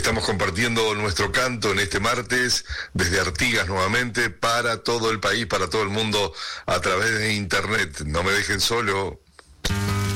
Estamos compartiendo nuestro canto en este martes desde Artigas nuevamente para todo el país, para todo el mundo a través de internet. No me dejen solo.